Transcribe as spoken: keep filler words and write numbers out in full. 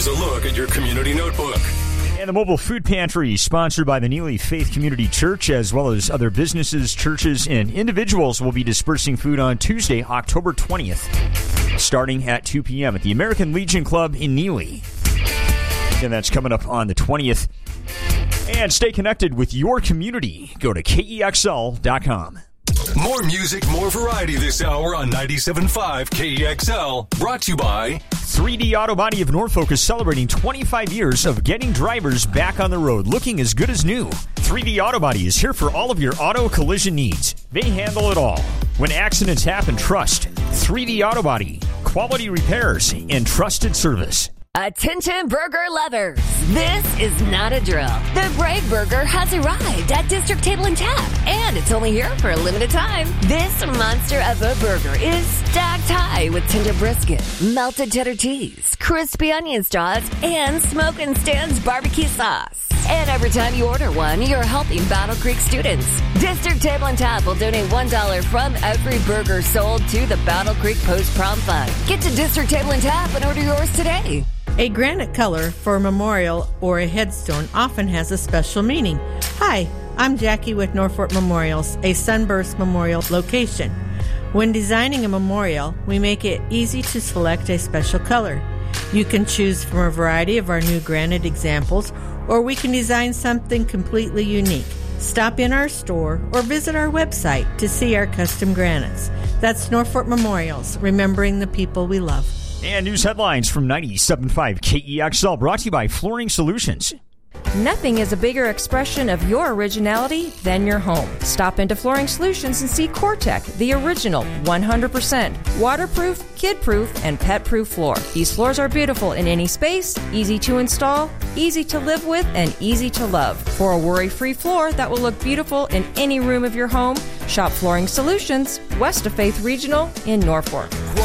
Here's a look at your community notebook. And the mobile food pantry, sponsored by the Neely Faith Community Church, as well as other businesses, churches, and individuals, will be dispersing food on Tuesday, October twentieth, starting at two p.m. at the American Legion Club in Neely. And that's coming up on the twentieth. And stay connected with your community. Go to K E X L dot com. More music, more variety this hour on ninety-seven point five K E X L. Brought to you by three D Auto Body of Norfolk is celebrating twenty-five years of getting drivers back on the road looking as good as new. three D Auto Body is here for all of your auto collision needs. They handle it all. When accidents happen, trust three D Auto Body. Quality repairs and trusted service. Attention burger lovers, this is not a drill. The Brave Burger has arrived at District Table and Tap, and it's only here for a limited time. This monster of a burger is stacked high with tender brisket, melted cheddar cheese, crispy onion straws, and Smoke and Stan's barbecue sauce. And every time you order one, you're helping Battle Creek students. District Table and Tap will donate one dollar from every burger sold to the Battle Creek Post-Prom Fund. Get to District Table and Tap and order yours today. A granite color for a memorial or a headstone often has a special meaning. Hi, I'm Jackie with Norfolk Memorials, a Sunburst Memorial location. When designing a memorial, we make it easy to select a special color. You can choose from a variety of our new granite examples, or we can design something completely unique. Stop in our store or visit our website to see our custom granites. That's Norfolk Memorials, remembering the people we love. And news headlines from ninety-seven point five K E X L, brought to you by Flooring Solutions. Nothing is a bigger expression of your originality than your home. Stop into Flooring Solutions and see Core-Tec, the original one hundred percent waterproof, kid-proof, and pet-proof floor. These floors are beautiful in any space, easy to install, easy to live with, and easy to love. For a worry-free floor that will look beautiful in any room of your home, shop Flooring Solutions, west of Faith Regional in Norfolk.